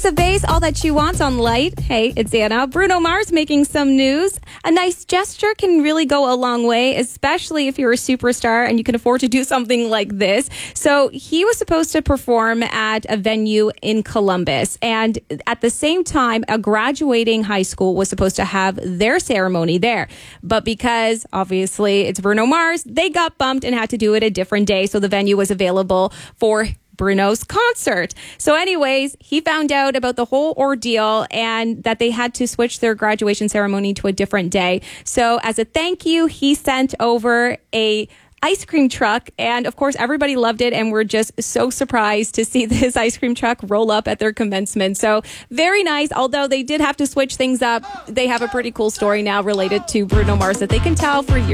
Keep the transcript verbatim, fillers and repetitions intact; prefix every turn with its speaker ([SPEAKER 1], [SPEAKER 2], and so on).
[SPEAKER 1] of Bass, all that she wants on Light. Hey, it's Anna. Bruno Mars making some news. A nice gesture can really go a long way, especially if you're a superstar and you can afford to do something like this. So he was supposed to perform at a venue in Columbus. And at the same time, a graduating high school was supposed to have their ceremony there. But because obviously it's Bruno Mars, they got bumped and had to do it a different day. So the venue was available for Bruno's concert. So anyways, he found out about the whole ordeal and that they had to switch their graduation ceremony to a different day. So as a thank you, he sent over a ice cream truck. And of course, everybody loved it. And we're just so surprised to see this ice cream truck roll up at their commencement. So very nice. Although they did have to switch things up, they have a pretty cool story now related to Bruno Mars that they can tell for years.